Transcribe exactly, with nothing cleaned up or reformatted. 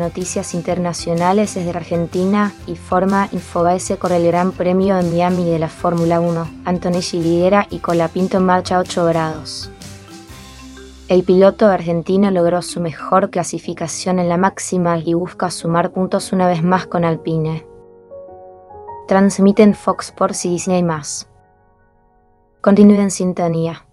noticias internacionales desde Argentina y forma Infobae con el Gran Premio de Miami de la Fórmula uno. Antonelli lidera y Colapinto en marcha a ocho grados. El piloto argentino logró su mejor clasificación en la máxima y busca sumar puntos una vez más con Alpine. Transmiten Fox Sports y Disney más. Continúen en sintonía.